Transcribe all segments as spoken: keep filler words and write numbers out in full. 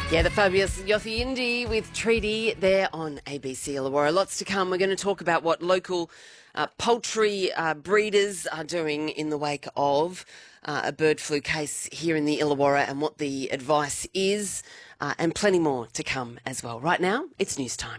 Yeah, the fabulous Yossi Indy with Treaty there on A B C Illawarra. Lots to come. We're going to talk about what local uh, poultry uh, breeders are doing in the wake of uh, a bird flu case here in the Illawarra and what the advice is, uh, and plenty more to come as well. Right now, it's news time.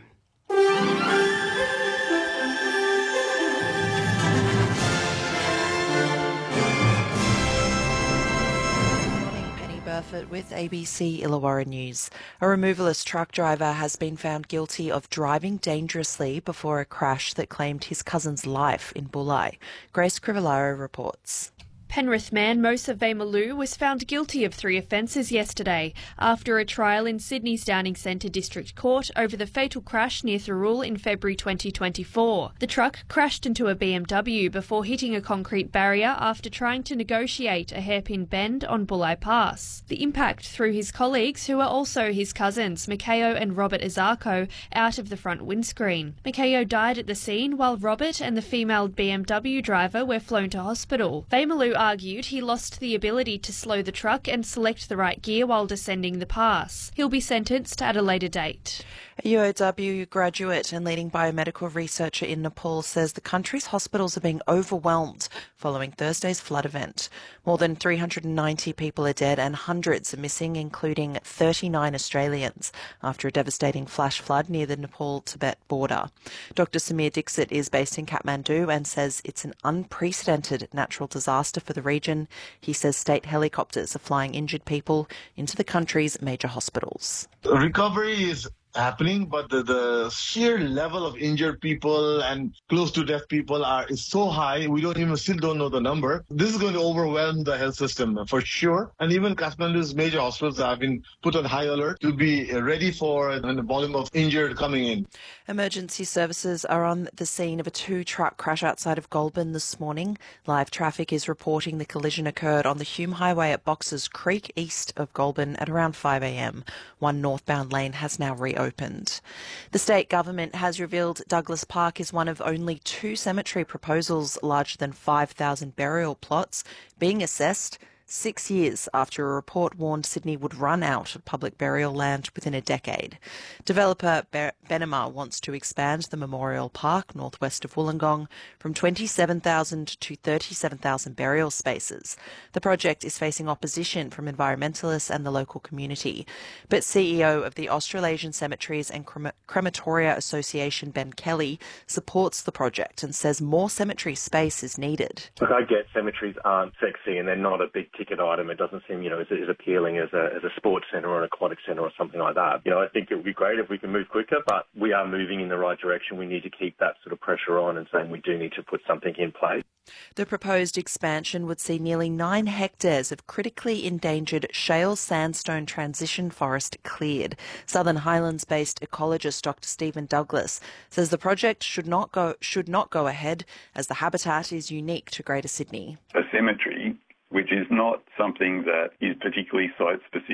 Burford with A B C Illawarra News. A removalist truck driver has been found guilty of driving dangerously before a crash that claimed his cousin's life in Bulli. Grace Crivellaro reports. Penrith man Mosa Vaimalu was found guilty of three offences yesterday after a trial in Sydney's Downing Centre District Court over the fatal crash near Thirroul in February twenty twenty-four. The truck crashed into a B M W before hitting a concrete barrier after trying to negotiate a hairpin bend on Bulli Pass. The impact threw his colleagues, who are also his cousins, Mikhayo and Robert Izako, out of the front windscreen. Mikhayo died at the scene while Robert and the female B M W driver were flown to hospital. Vaimalu argued he lost the ability to slow the truck and select the right gear while descending the pass. He'll be sentenced at a later date. A U O W graduate and leading biomedical researcher in Nepal says the country's hospitals are being overwhelmed following Thursday's flood event. More than three hundred ninety people are dead and hundreds are missing, including thirty-nine Australians, after a devastating flash flood near the Nepal-Tibet border. Doctor Samir Dixit is based in Kathmandu and says it's an unprecedented natural disaster for the region. He says state helicopters are flying injured people into the country's major hospitals. Recovery is happening, but the, the sheer level of injured people and close to death people are is so high, we don't even still don't know the number. This is going to overwhelm the health system for sure. And even Kathmandu's major hospitals have been put on high alert to be ready for the volume of injured coming in. Emergency services are on the scene of a two-truck crash outside of Goulburn this morning. Live traffic is reporting the collision occurred on the Hume Highway at Boxers Creek, east of Goulburn, at around five a m. One northbound lane has now reopened. Opened. The state government has revealed Douglas Park is one of only two cemetery proposals larger than five thousand burial plots being assessed six years after a report warned Sydney would run out of public burial land within a decade. Developer Be- Benema wants to expand the Memorial Park northwest of Wollongong from twenty-seven thousand to thirty-seven thousand burial spaces. The project is facing opposition from environmentalists and the local community. But C E O of the Australasian Cemeteries and Crem- Crematoria Association, Ben Kelly, supports the project and says more cemetery space is needed. Look, I get cemeteries aren't sexy and they're not a big ticket item. It doesn't seem, you know, as, as appealing as a, as a sports centre or an aquatic centre or something like that. You know, I think it would be great if we can move quicker, but we are moving in the right direction. We need to keep that sort of pressure on and saying we do need to put something in place. The proposed expansion would see nearly nine hectares of critically endangered shale sandstone transition forest cleared. Southern Highlands-based ecologist Doctor Stephen Douglas says the project should not go should not go ahead as the habitat is unique to Greater Sydney. A cemetery, which is not something that is particularly site-specific,